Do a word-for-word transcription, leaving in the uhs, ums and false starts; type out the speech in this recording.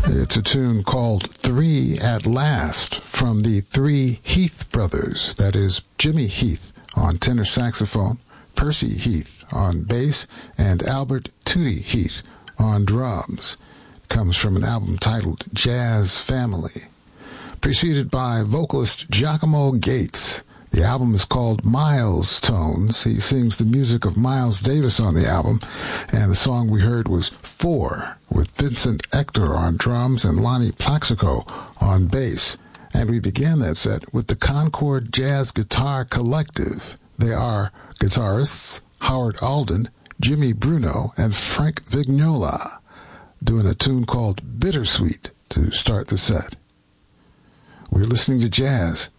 It's a tune called Three at Last from the Three Heath Brothers. That is Jimmy Heath on tenor saxophone, Percy Heath on bass, and Albert Tootie Heath on drums. It comes from an album titled Jazz Family, preceded by vocalist Giacomo Gates. The album is called Miles Tones. He sings the music of Miles Davis on the album, and the song we heard was Four, with Vincent Ector on drums and Lonnie Plaxico on bass. And we began that set with the Concord Jazz Guitar Collective. They are guitarists Howard Alden, Jimmy Bruno, and Frank Vignola, doing a tune called Bittersweet to start the set. We're listening to jazz